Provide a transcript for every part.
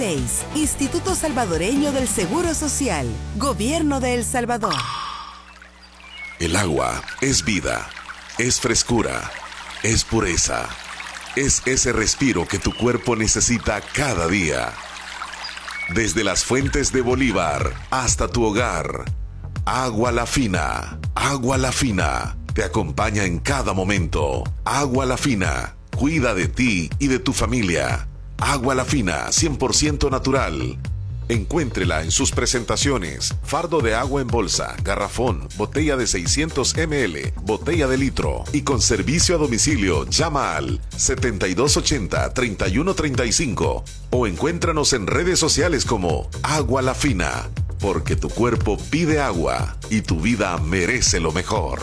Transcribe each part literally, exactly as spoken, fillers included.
dieciséis. Instituto Salvadoreño del Seguro Social. Gobierno de El Salvador. El agua es vida, es frescura, es pureza, es ese respiro que tu cuerpo necesita cada día. Desde las fuentes de Bolívar hasta tu hogar, Agua La Fina, Agua La Fina, te acompaña en cada momento. Agua La Fina, cuida de ti y de tu familia. Agua La Fina, cien por ciento natural. Encuéntrela en sus presentaciones: fardo de agua en bolsa, garrafón, botella de seiscientos mililitros, botella de litro y con servicio a domicilio. Llama al setenta y dos ochenta, treinta y uno treinta y cinco o encuéntranos en redes sociales como Agua La Fina, porque tu cuerpo pide agua y tu vida merece lo mejor.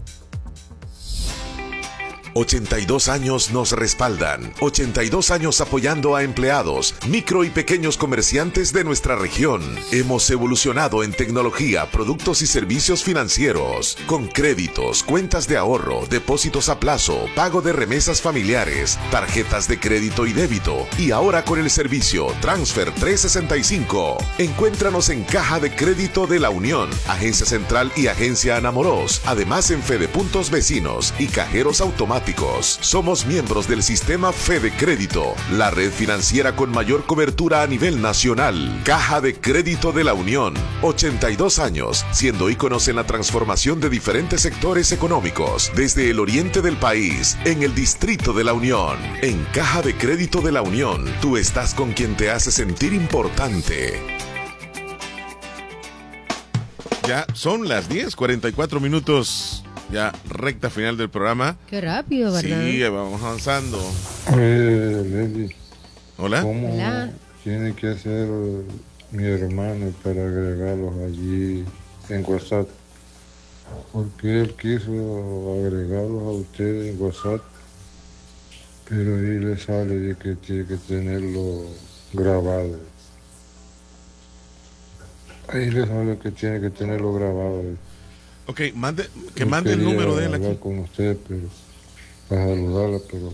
ochenta y dos años nos respaldan. ochenta y dos años apoyando a empleados, micro y pequeños comerciantes de nuestra región. Hemos evolucionado en tecnología, productos y servicios financieros, con créditos, cuentas de ahorro, depósitos a plazo, pago de remesas familiares, tarjetas de crédito y débito, y ahora con el servicio Transfer trescientos sesenta y cinco. Encuéntranos en Caja de Crédito de la Unión, Agencia Central y Agencia Anamoros, además en Fede Puntos Vecinos y cajeros automáticos. Somos miembros del sistema Fede Crédito, la red financiera con mayor cobertura a nivel nacional. Caja de Crédito de la Unión, ochenta y dos años, siendo íconos en la transformación de diferentes sectores económicos, desde el oriente del país, en el Distrito de la Unión. En Caja de Crédito de la Unión, tú estás con quien te hace sentir importante. Ya son las diez cuarenta y cuatro minutos. Ya recta final del programa. Qué rápido, ¿verdad? Sí, vamos avanzando. Eh, Leli. Hola. ¿Cómo Hola. tiene que hacer mi hermano para agregarlos allí en WhatsApp? Porque él quiso agregarlos a ustedes en WhatsApp, pero ahí le sale de que tiene que tenerlo grabado. Ahí le sale que tiene que tenerlo grabado. Ok, mande, que mande el número de él aquí. Con usted, pero para saludarla, pero...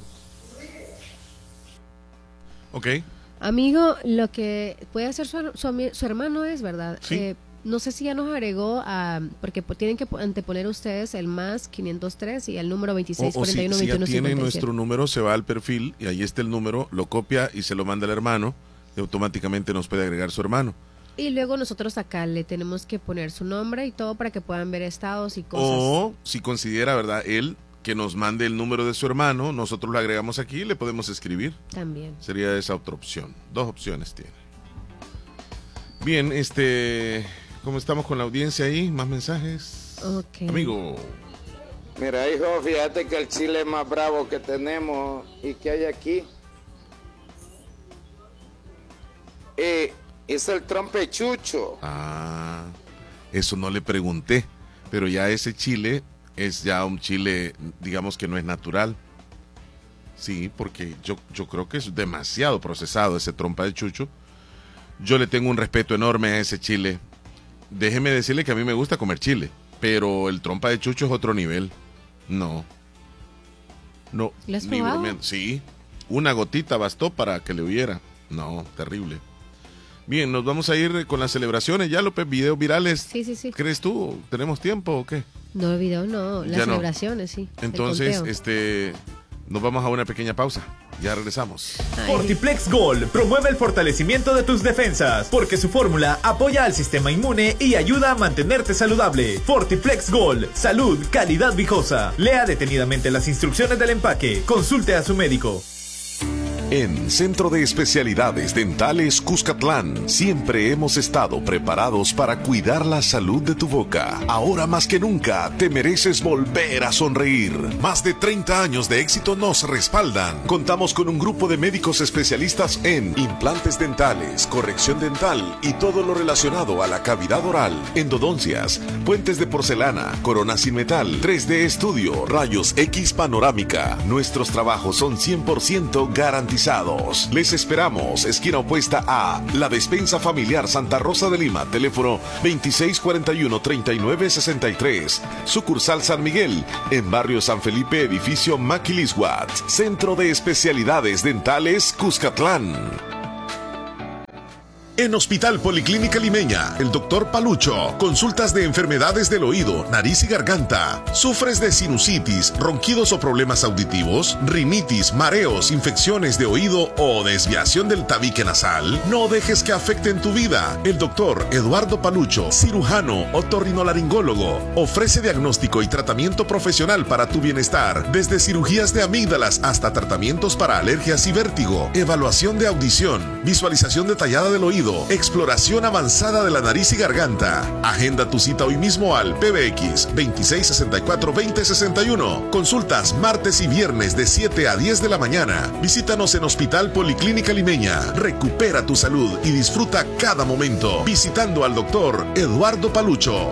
Ok. Amigo, lo que puede hacer su, su, su hermano es, ¿verdad? Sí. Eh, no sé si ya nos agregó a... Porque tienen que anteponer ustedes el más quinientos tres y el número veintiséis cuarenta y uno veintiuno si ya tiene cincuenta y siete. nuestro número, se va al perfil y ahí está el número, lo copia y se lo manda al hermano y automáticamente nos puede agregar su hermano. Y luego nosotros acá le tenemos que poner su nombre y todo para que puedan ver estados y cosas. O si considera, ¿verdad?, él que nos mande el número de su hermano, nosotros lo agregamos aquí y le podemos escribir. También. Sería esa otra opción. Dos opciones tiene. Bien, este, ¿cómo estamos con la audiencia ahí? ¿Más mensajes? Ok. Amigo. Mira, hijo, fíjate que el chile más bravo que tenemos y que hay aquí eh, es el trompechucho. Ah, eso no le pregunté, pero ya ese chile es ya un chile, digamos que no es natural. Sí, porque yo, yo creo que es demasiado procesado ese trompa de chucho. Yo le tengo un respeto enorme a ese chile. Déjeme decirle que a mí me gusta comer chile, pero el trompa de chucho es otro nivel. No. No. ¿Lo has ni probado? bromeando. Sí, una gotita bastó para que le hubiera. No, terrible. Bien, nos vamos a ir con las celebraciones. Ya, López, videos virales. Sí, sí, sí. ¿Crees tú? ¿Tenemos tiempo o qué? No, el video no, las Ya no. celebraciones, sí. el Entonces, conteo. este, nos vamos a una pequeña pausa. Ya regresamos. Ay. Fortiplex Gold promueve el fortalecimiento de tus defensas, porque su fórmula apoya al sistema inmune y ayuda a mantenerte saludable. Fortiplex Gold, salud, calidad viejosa. Lea detenidamente las instrucciones del empaque. Consulte a su médico. En Centro de Especialidades Dentales Cuscatlán, siempre hemos estado preparados para cuidar la salud de tu boca. Ahora más que nunca, te mereces volver a sonreír. Más de treinta años de éxito nos respaldan. Contamos con un grupo de médicos especialistas en implantes dentales, corrección dental y todo lo relacionado a la cavidad oral, endodoncias, puentes de porcelana, coronas sin metal, tres D estudio, rayos X panorámica. Nuestros trabajos son cien por ciento garantizados. Les esperamos, esquina opuesta a La Despensa Familiar Santa Rosa de Lima, teléfono veintiséis cuarenta y uno, treinta y nueve sesenta y tres, sucursal San Miguel, en barrio San Felipe, edificio Maquilisguat, Centro de Especialidades Dentales Cuscatlán. En Hospital Policlínica Limeña, el doctor Palucho, consultas de enfermedades del oído, nariz y garganta. ¿Sufres de sinusitis, ronquidos o problemas auditivos? ¿Rinitis, mareos, infecciones de oído o desviación del tabique nasal? No dejes que afecten tu vida. El doctor Eduardo Palucho, cirujano otorrinolaringólogo, ofrece diagnóstico y tratamiento profesional para tu bienestar, desde cirugías de amígdalas hasta tratamientos para alergias y vértigo, evaluación de audición, visualización detallada del oído, exploración avanzada de la nariz y garganta. Agenda tu cita hoy mismo al P B X veintiséis sesenta y cuatro veinte sesenta y uno. Consultas martes y viernes de siete a diez de la mañana. Visítanos en Hospital Policlínica Limeña. Recupera tu salud y disfruta cada momento visitando al doctor Eduardo Palucho.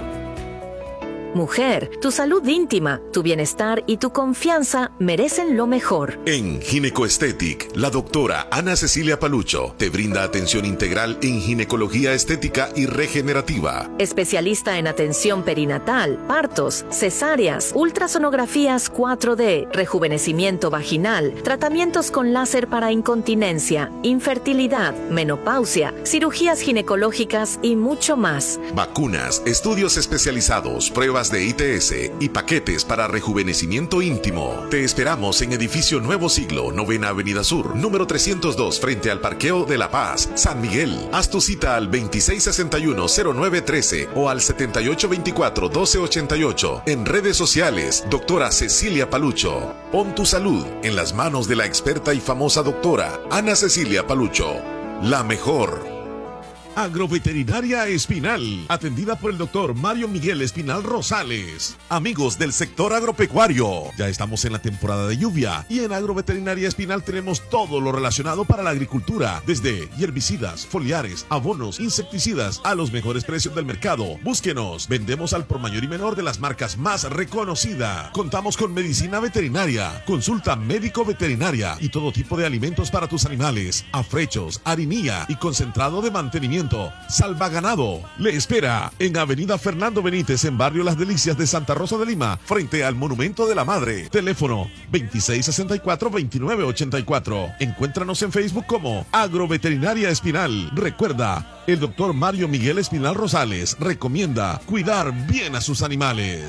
Mujer, tu salud íntima, tu bienestar y tu confianza merecen lo mejor. En Ginecoestetic, la doctora Ana Cecilia Palucho te brinda atención integral en ginecología estética y regenerativa. Especialista en atención perinatal, partos, cesáreas, ultrasonografías cuatro D, rejuvenecimiento vaginal, tratamientos con láser para incontinencia, infertilidad, menopausia, cirugías ginecológicas y mucho más. Vacunas, estudios especializados, pruebas de I T S y paquetes para rejuvenecimiento íntimo. Te esperamos en Edificio Nuevo Siglo, Novena Avenida Sur, número trescientos dos, frente al Parqueo de La Paz, San Miguel. Haz tu cita al veintiséis sesenta y uno cero nueve trece o al setenta y ocho veinticuatro doce ochenta y ocho. En redes sociales, doctora Cecilia Palucho. Pon tu salud en las manos de la experta y famosa doctora Ana Cecilia Palucho. La mejor. Agroveterinaria Espinal, atendida por el doctor Mario Miguel Espinal Rosales. Amigos del sector agropecuario, ya estamos en la temporada de lluvia y en Agroveterinaria Espinal tenemos todo lo relacionado para la agricultura, desde herbicidas, foliares, abonos, insecticidas, a los mejores precios del mercado. Búsquenos, vendemos al por mayor y menor de las marcas más reconocidas. Contamos con medicina veterinaria, consulta médico veterinaria y todo tipo de alimentos para tus animales, afrechos, harinilla y concentrado de mantenimiento. Salva Ganado le espera en Avenida Fernando Benítez, en Barrio Las Delicias de Santa Rosa de Lima, frente al Monumento de la Madre. Teléfono veintiséis sesenta y cuatro veintinueve ochenta y cuatro. Encuéntranos en Facebook como Agroveterinaria Espinal. Recuerda, el doctor Mario Miguel Espinal Rosales recomienda cuidar bien a sus animales.